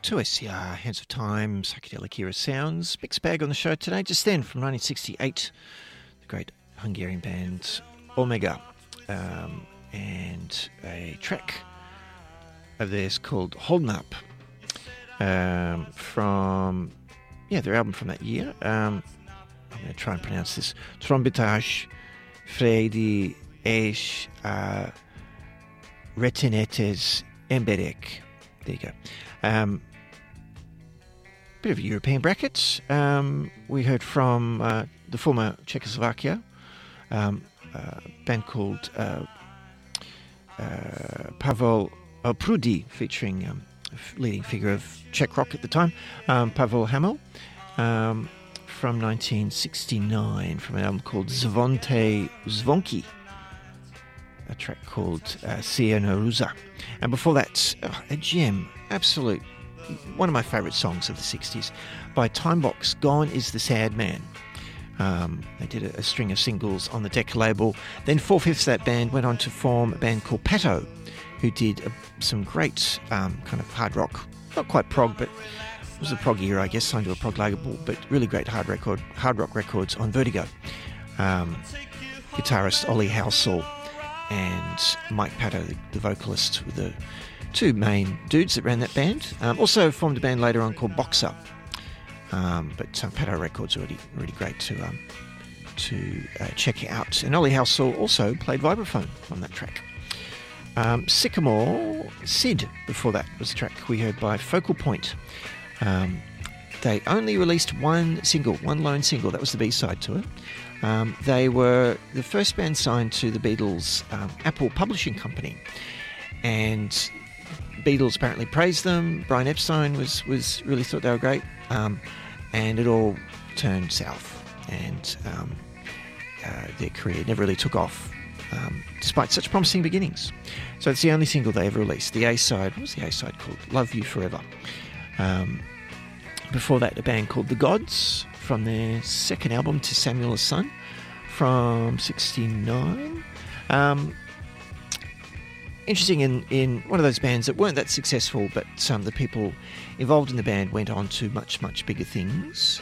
2SCR, Hands of Time, Psychedelic Era Sounds. Mixed bag on the show today. Just then, from 1968, the great Hungarian band Omega, and a track of theirs called Hold'n Up, from their album from that year. I'm going to try and pronounce this. Trombitage Fredi és Retinetes Emberek. There you go. Bit of European brackets. We heard from the former Czechoslovakia, a band called Pavel Prudi, featuring leading figure of Czech rock at the time, Pavel Hamel, from 1969, from an album called Zvonte Zvonky, a track called Siena Ruza. And before that, a gem, absolute, one of my favourite songs of the 60s, by Timebox, Gone is the Sad Man. They did a string of singles on the Decca label. Then 4/5 of that band went on to form a band called Pato, who did some great kind of hard rock, not quite prog, but it was a prog era, I guess, signed to a prog label, but really great hard rock records on Vertigo. Guitarist Ollie Housel and Mike Pato, the vocalist, were the two main dudes that ran that band. Also formed a band later on called Boxer, but Pato Records are really great to check out. And Ollie Housel also played vibraphone on that track. Sycamore Sid, before that, was a track we heard by Focal Point. They only released one lone single. That was the B-side to it. They were the first band signed to the Beatles' Apple Publishing Company, and Beatles apparently praised them. Brian Epstein was really thought they were great, and it all turned south, and their career never really took off, despite such promising beginnings. So it's the only single they ever released. The A-side, what was the A-side called? Love You Forever. Before that, a band called The Gods, from their second album, To Samuel a Son, from 1969. Interesting, in one of those bands that weren't that successful, but the people involved in the band went on to much, much bigger things.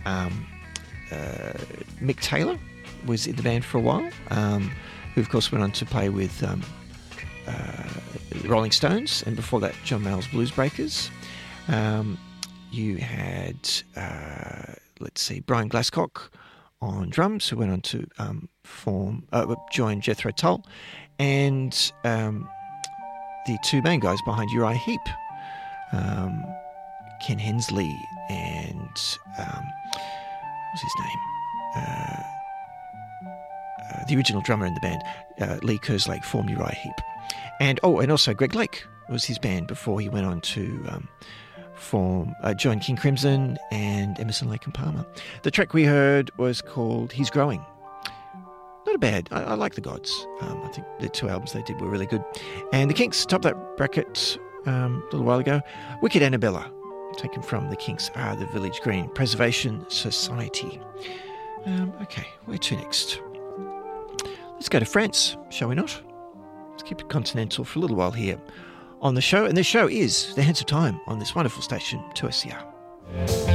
Mick Taylor was in the band for a while, who of course went on to play with the Rolling Stones, and before that, John Mayall's Blues Breakers. You had, Brian Glasscock on drums, who went on to join Jethro Tull, and the two main guys behind Uriah Heep, Ken Hensley and what's his name? The original drummer in the band, Lee Kerslake, formed Uriah Heep, and also Greg Lake was his band before he went on to join King Crimson and Emerson, Lake and Palmer. The track we heard was called He's Growing. Not a bad. I like the Gods. I think the two albums they did were really good. And the Kinks topped that bracket a little while ago. Wicked Annabella, taken from the Kinks, are the Village Green Preservation Society. Okay, where to next? Let's go to France, shall we not? Let's keep it continental for a little while here on the show. And this show is The Hands of Time on this wonderful station, 2SCR.